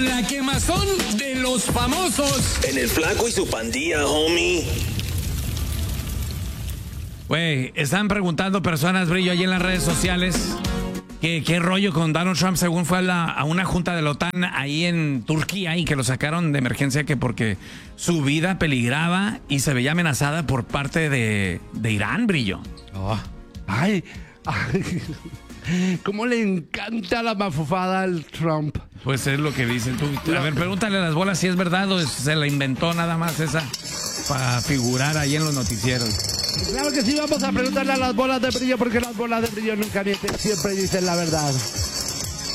con la quemazón de los famosos. En el Flaco y su pandilla, homie. Güey, están preguntando personas, Brillo, ahí en las redes sociales, qué rollo con Donald Trump según fue a una junta de la OTAN ahí en Turquía y que lo sacaron de emergencia que porque su vida peligraba y se veía amenazada por parte de Irán, Brillo. Oh. Ay, cómo le encanta la mafufada al Trump. Pues es lo que dicen tú. A ver, pregúntale a las bolas si es verdad o se la inventó nada más esa para figurar ahí en los noticieros. Claro que sí, vamos a preguntarle a las bolas de Brillo porque las bolas de Brillo nunca mienten, siempre dicen la verdad.